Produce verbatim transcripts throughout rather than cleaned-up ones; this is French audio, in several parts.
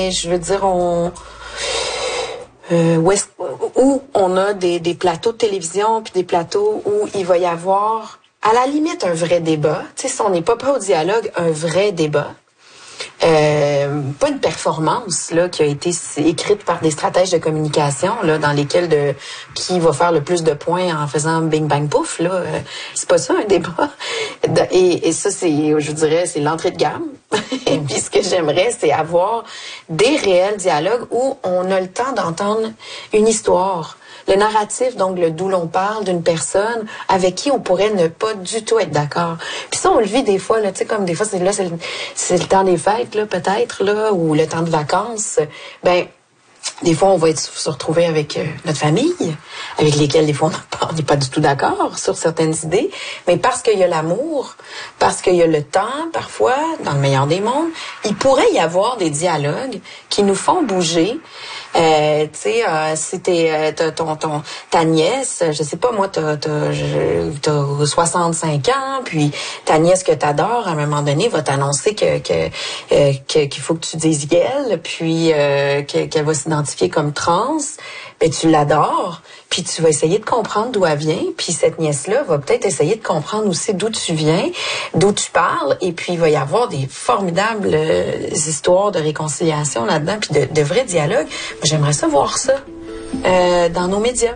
Je veux dire, on... Euh, où, est-ce, où on a des, des plateaux de télévision, puis des plateaux où il va y avoir, à la limite, un vrai débat. Tu sais, si on n'est pas prêt au dialogue, un vrai débat. Euh, pas une performance là qui a été écrite par des stratèges de communication là dans lesquels de qui va faire le plus de points en faisant bing bang pouf là euh, c'est pas ça un débat et, et ça c'est je dirais c'est l'entrée de gamme. Et puis ce que j'aimerais c'est avoir des réels dialogues où on a le temps d'entendre une histoire. Le narratif, donc le d'où l'on parle d'une personne avec qui on pourrait ne pas du tout être d'accord. Puis ça, on le vit des fois, là, tu sais, comme des fois, c'est là, c'est le, c'est le temps des fêtes, là, peut-être, là, ou le temps de vacances. Ben, des fois, on va être, se retrouver avec euh, notre famille, avec lesquelles, des fois, on n'est pas du tout d'accord sur certaines idées. Mais parce qu'il y a l'amour, parce qu'il y a le temps, parfois, dans le meilleur des mondes, il pourrait y avoir des dialogues qui nous font bouger. Euh, tu sais, euh, si t'es, euh, t'as ton, ton, ta nièce, je sais pas, moi, t'as, t'as, t'as soixante-cinq ans, puis ta nièce que t'adores, à un moment donné, va t'annoncer que, que, euh, que qu'il faut que tu dises elle, puis euh, que, qu'elle va s'identifier comme trans, ben tu l'adores, puis tu vas essayer de comprendre d'où elle vient, puis cette nièce-là va peut-être essayer de comprendre aussi d'où tu viens, d'où tu parles, et puis il va y avoir des formidables euh, histoires de réconciliation là-dedans, puis de, de vrais dialogues. Moi, j'aimerais ça voir ça euh, dans nos médias.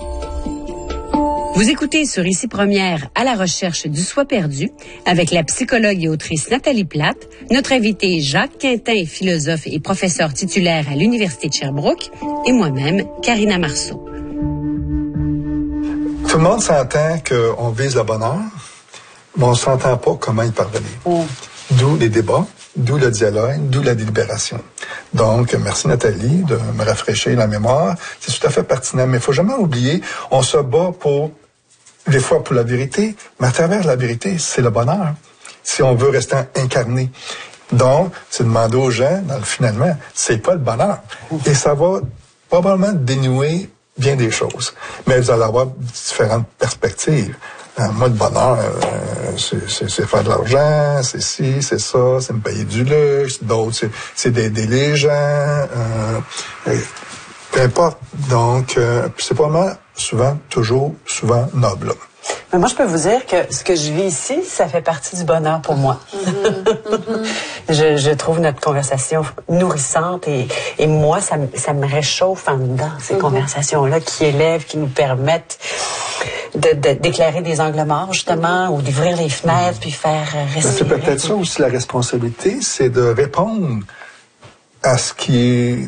Vous écoutez sur Ici Première à la recherche du soi perdu avec la psychologue et autrice Nathalie Plate, notre invité Jacques Quintin, philosophe et professeur titulaire à l'Université de Sherbrooke, et moi-même, Karina Marceau. Tout le monde s'entend qu'on vise le bonheur, mais on ne s'entend pas comment y parvenir. Mm. D'où les débats, d'où le dialogue, d'où la délibération. Donc, merci Nathalie de me rafraîchir la mémoire. C'est tout à fait pertinent, mais il ne faut jamais oublier, on se bat pour, des fois pour la vérité, mais à travers la vérité, c'est le bonheur, si on veut rester incarné. Donc, c'est demander aux gens, dans le, finalement, c'est pas le bonheur. Et ça va probablement dénouer bien des choses. Mais vous allez avoir différentes perspectives. Euh, moi, le bonheur, euh, c'est, c'est, c'est faire de l'argent, c'est ci, c'est ça, c'est me payer du luxe. D'autres, c'est, c'est d'aider les gens. Euh, et, peu importe. Donc, euh, c'est vraiment souvent, toujours, souvent noble. Mais moi, je peux vous dire que ce que je vis ici, ça fait partie du bonheur pour moi. Mm-hmm. Mm-hmm. je, je trouve notre conversation nourrissante et, et moi, ça, ça me réchauffe en dedans, ces mm-hmm. conversations-là qui élèvent, qui nous permettent de, de, d'éclairer des angles morts, justement, ou d'ouvrir les fenêtres, mm-hmm. puis faire respirer. C'est peut-être ça aussi la responsabilité, c'est de répondre à ce qui est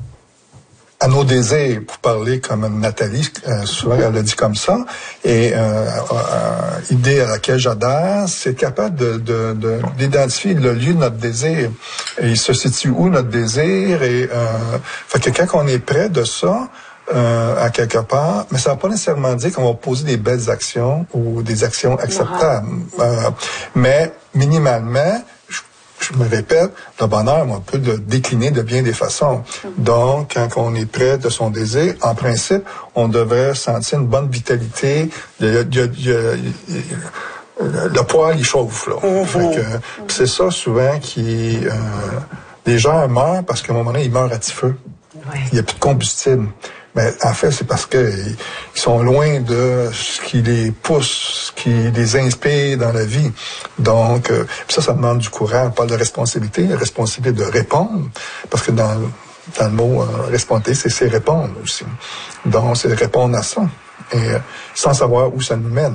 à nos désirs, pour parler comme Nathalie, euh, souvent elle le dit comme ça, et euh, euh, idée à laquelle j'adhère, c'est capable de, de, de, d'identifier le lieu de notre désir. Et il se situe où notre désir, et euh, fait que quand on est près de ça, euh, à quelque part, mais ça ne va pas nécessairement dire qu'on va poser des belles actions ou des actions acceptables. Euh, mais minimalement, je me répète, le bonheur, on peut le décliner de bien des façons. Donc, quand on est près de son désir, en principe, on devrait sentir une bonne vitalité. Il y a, il y a, il y a, il y a, le poil, il chauffe, là. Mm-hmm. Fait que, c'est ça, souvent, qui... Euh, les gens meurent parce qu'à un moment donné, ils meurent à petit feu. Ouais. Il n'y a plus de combustible. Mais en fait, c'est parce que ils sont loin de ce qui les pousse, ce qui les inspire dans la vie. Donc, euh, ça, ça demande du courage. On parle de responsabilité, la responsabilité de répondre, parce que dans, dans le mot euh, responsabilité, c'est, c'est répondre aussi. Donc, c'est répondre à ça, et euh, sans savoir où ça nous mène.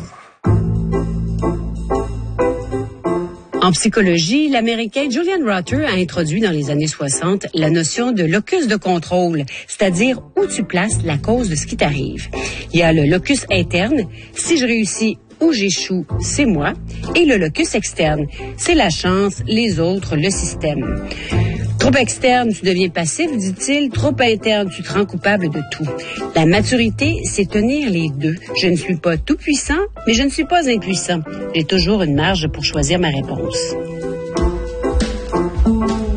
En psychologie, l'Américain Julian Rother a introduit dans les années soixante la notion de locus de contrôle, c'est-à-dire où tu places la cause de ce qui t'arrive. Il y a le locus interne, si je réussis ou j'échoue, c'est moi, et le locus externe, c'est la chance, les autres, le système. Trop externe, tu deviens passif, dit-il. Trop interne, tu te rends coupable de tout. La maturité, c'est tenir les deux. Je ne suis pas tout puissant, mais je ne suis pas impuissant. J'ai toujours une marge pour choisir ma réponse.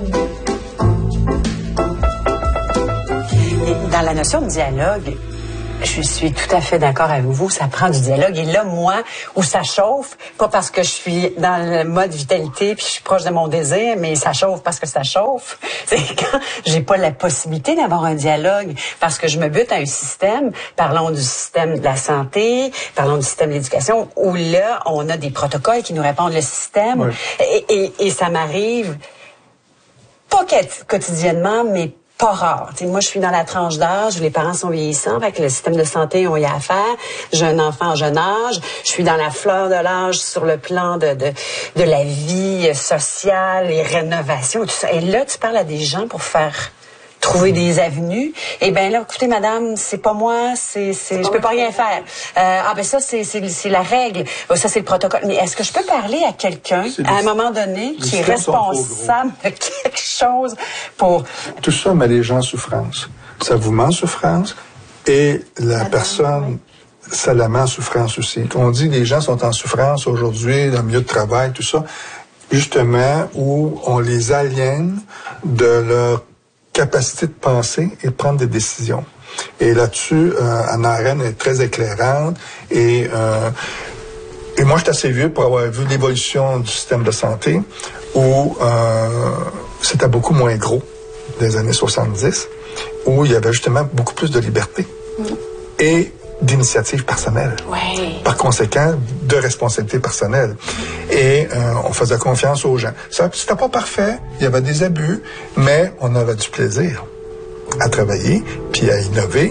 Dans la notion de dialogue, Je suis tout à fait d'accord avec vous. Ça prend du dialogue. Et là, moi, où ça chauffe, pas parce que je suis dans le mode vitalité puis je suis proche de mon désir, mais ça chauffe parce que ça chauffe. C'est quand j'ai pas la possibilité d'avoir un dialogue parce que je me bute à un système. Parlons du système de la santé, parlons du système de l'éducation, où là, on a des protocoles qui nous répondent le système. Oui. Et, et, et ça m'arrive pas quotidiennement, mais pas rare. T'sais, moi, je suis dans la tranche d'âge où les parents sont vieillissants, avec le système de santé, on y a affaire. J'ai un enfant en jeune âge. Je suis dans la fleur de l'âge sur le plan de, de, de la vie sociale, les rénovations, tout ça. Et là, tu parles à des gens pour faire trouver des avenues. Eh ben là, écoutez, madame, c'est pas moi, c'est, c'est, je peux pas rien faire. Euh, ah ben ça, c'est, c'est, c'est la règle. Ça, c'est le protocole. Mais est-ce que je peux parler à quelqu'un, à un moment donné, qui est responsable de quelque chose pour... Tout ça met les gens en souffrance. Ça vous met en souffrance et la madame, personne... Oui. Ça la met en souffrance aussi. On dit que les gens sont en souffrance aujourd'hui, dans le milieu de travail, tout ça, justement, où on les aliène de leur capacité de penser et de prendre des décisions. Et là-dessus, euh, Hannah Arendt est très éclairante et, euh, et moi, je suis assez vieux pour avoir vu l'évolution du système de santé où euh, c'était beaucoup moins gros des années soixante-dix, où il y avait justement beaucoup plus de liberté mmh. et d'initiative personnelle. Ouais. Par conséquent, de responsabilité personnelle. Et euh, on faisait confiance aux gens. Ça, c'était pas parfait, il y avait des abus, mais on avait du plaisir à travailler puis à innover.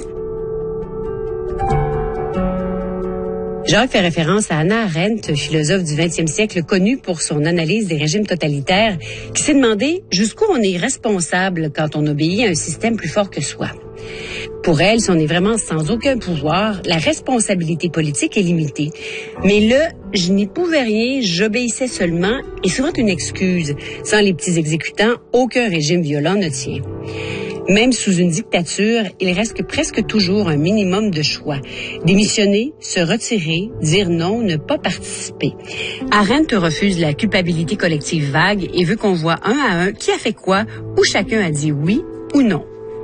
Jacques fait référence à Hannah Arendt, philosophe du vingtième siècle connue pour son analyse des régimes totalitaires, qui s'est demandé jusqu'où on est responsable quand on obéit à un système plus fort que soi. Pour elle, si on est vraiment sans aucun pouvoir, la responsabilité politique est limitée. Mais là, je n'y pouvais rien, j'obéissais seulement, et souvent une excuse. Sans les petits exécutants, aucun régime violent ne tient. Même sous une dictature, il reste presque toujours un minimum de choix. Démissionner, se retirer, dire non, ne pas participer. Arendt refuse la culpabilité collective vague et veut qu'on voit un à un qui a fait quoi, où chacun a dit oui ou non.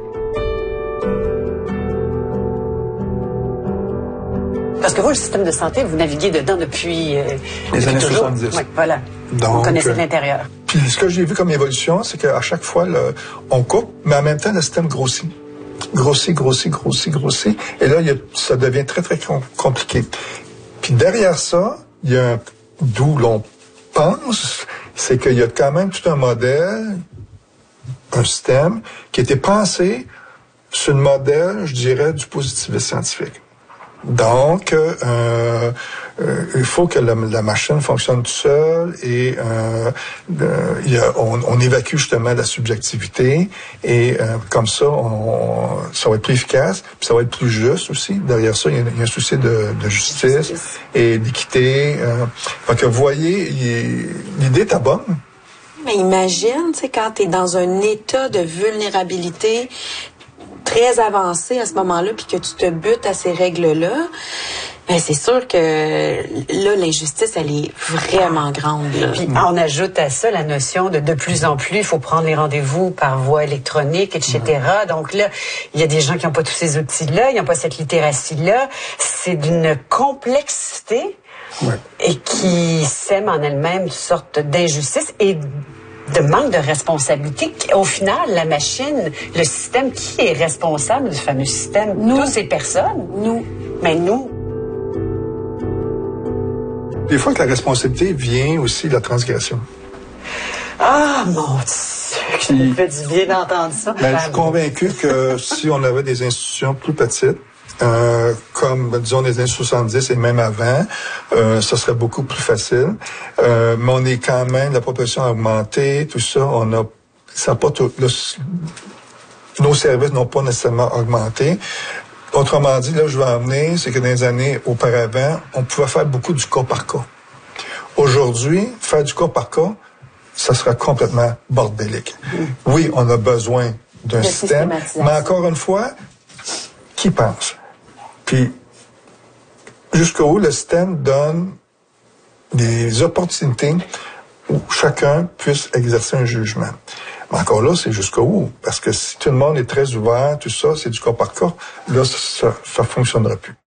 Parce que vous, le système de santé, vous naviguez dedans depuis... Euh, Les depuis années toujours. soixante-dix. Oui, voilà. Donc, vous connaissez euh, l'intérieur. Puis ce que j'ai vu comme évolution, c'est qu'à chaque fois, le, on coupe, mais en même temps, le système grossit. Grossit, grossit, grossit, grossit. Et là, il y a, ça devient très, très compliqué. Puis derrière ça, il y a un, d'où l'on pense, c'est qu'il y a quand même tout un modèle, un système, qui a été pensé sur le modèle, je dirais, du positivisme scientifique. Donc, euh, euh, il faut que la, la machine fonctionne toute seule et euh, euh, il y a, on, on évacue justement la subjectivité et euh, comme ça, on, ça va être plus efficace, puis ça va être plus juste aussi. Derrière ça, il y a, il y a un souci de, de justice, justice et d'équité. Euh, fait que vous voyez, il, l'idée est bonne. Mais imagine, tu sais, quand tu es dans un état de vulnérabilité très avancé à ce moment-là, puis que tu te butes à ces règles-là, ben c'est sûr que là, l'injustice, elle est vraiment grande. Là. Puis on ajoute à ça la notion de de plus en plus, il faut prendre les rendez-vous par voie électronique, et cetera. Mmh. Donc là, il y a des gens qui n'ont pas tous ces outils-là, ils n'ont pas cette littératie-là. C'est d'une complexité ouais. et qui sème en elle-même une sorte d'injustice et de manque de responsabilité. Au final, la machine, le système, qui est responsable du fameux système? Nous. Toutes ces personnes. Nous. Mais nous. Des fois que la responsabilité vient aussi de la transgression. Ah, mon Dieu, ça me fait du bien d'entendre ça. Ben, je suis convaincu que si on avait des institutions plus petites, Euh, comme, disons, les années soixante-dix et même avant, euh, ça serait beaucoup plus facile. Euh, mais on est quand même, la population a augmenté, tout ça, on a, ça n'a pas tout, le, nos services n'ont pas nécessairement augmenté. Autrement dit, là, je veux en venir, c'est que dans les années auparavant, on pouvait faire beaucoup du cas par cas. Aujourd'hui, faire du cas par cas, ça sera complètement bordélique. Mmh. Oui, on a besoin d'un de système, mais encore une fois, qui pense? Puis, jusqu'où le système donne des opportunités où chacun puisse exercer un jugement. Mais encore là, c'est jusqu'où? Parce que si tout le monde est très ouvert, tout ça, c'est du cas par cas, là, ça, ça fonctionnerait plus.